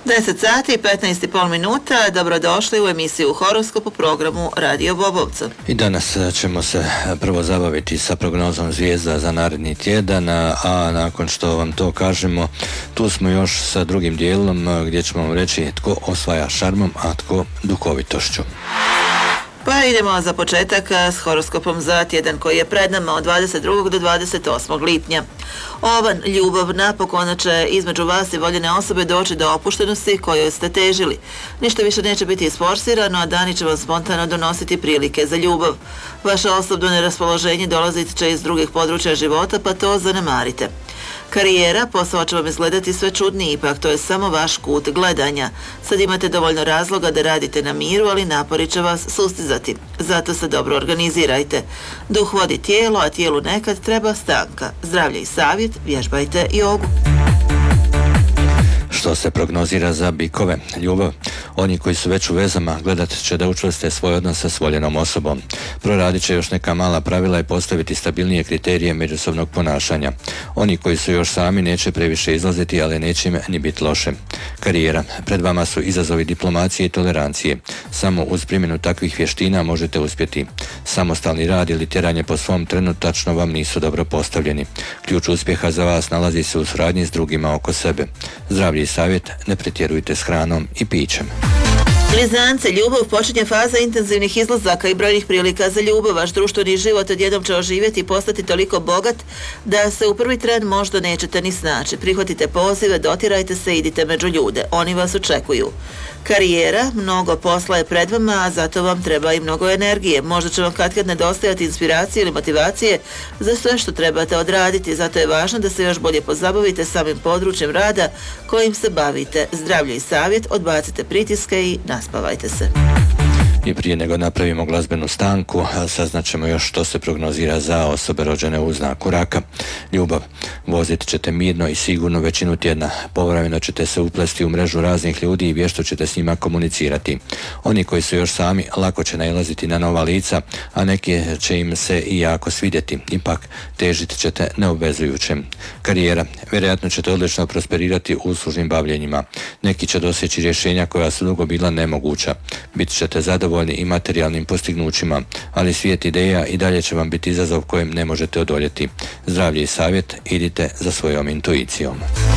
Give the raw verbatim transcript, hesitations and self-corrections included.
deset sati i petnaest i pol minuta, dobrodošli u emisiju Horoskop u programu Radio Bobovca. I danas ćemo se prvo zabaviti sa prognozom zvijezda za naredni tjedan, a nakon što vam to kažemo, tu smo još sa drugim dijelom gdje ćemo vam reći tko osvaja šarmom, a tko duhovitošću. Pa idemo za početak s horoskopom za tjedan koji je pred nama od dvadeset drugog do dvadeset osmog lipnja. Ovan, ljubav napokon će između vas i voljene osobe doći do opuštenosti kojoj ste težili. Ništa više neće biti isforsirano, a dani će vam spontano donositi prilike za ljubav. Vaše osobno neraspoloženje dolazit će iz drugih područja života, pa to zanemarite. Karijera, posao će vam izgledati sve čudniji, ipak to je samo vaš kut gledanja. Sad imate dovoljno razloga da radite na miru, ali napori će vas sustizati. Zato se dobro organizirajte. Duh vodi tijelo, a tijelu nekad treba stanka. Zdravlje i savjet, vježbajte jogu. Što se prognozira za bikove? Ljubav. Oni koji su već u vezama gledat će da učvrste svoj odnos sa voljenom osobom. Proradit će još neka mala pravila i postaviti stabilnije kriterije međusobnog ponašanja. Oni koji su još sami neće previše izlaziti, ali neće im ni biti loše. Karijera. Pred vama su izazovi diplomacije i tolerancije. Samo uz primjenu takvih vještina možete uspjeti. Samostalni rad ili tjeranje po svom trenutačno vam nisu dobro postavljeni. Ključ uspjeha za vas nalazi se u suradnji s drugima oko sebe. Zdravlje i savjet, ne pretjerujte s hranom i pićem. Blizance, ljubav počinje faza intenzivnih izlazaka i brojnih prilika za ljubav. Vaš društveni život odjednom će oživjeti i postati toliko bogat da se u prvi tren možda nećete ni snaći. Prihvatite pozive, dotirajte se, idite među ljude. Oni vas očekuju. Karijera, mnogo posla je pred vama, a zato vam treba i mnogo energije. Možda će vam katkad nedostajati inspiracije ili motivacije za sve što trebate odraditi. Zato je važno da se još bolje pozabavite samim područjem rada kojim se bavite. Zdravlje i savjet, odbacite pritiske i naspavajte se. I prije nego napravimo glazbenu stanku, saznaćemo još što se prognozira za osobe rođene u znaku raka. Ljubav. Vozit ćete mirno i sigurno većinu tjedna. Povremeno ćete se uplesti u mrežu raznih ljudi i vješto ćete s njima komunicirati. Oni koji su još sami lako će nailaziti na nova lica, a neki će im se i jako svidjeti. Ipak, težit ćete neobvezujućem. Karijera. Vjerojatno ćete odlično prosperirati u uslužnim bavljenjima. Neki će doseći rješenja koja su dugo bila nemoguća. Bit ćete zadovoljni i materijalnim postignućima, ali svijet ideja i dalje će vam biti izazov kojem ne možete odoljeti. Zdravlje i savjet, idite za svojom intuicijom.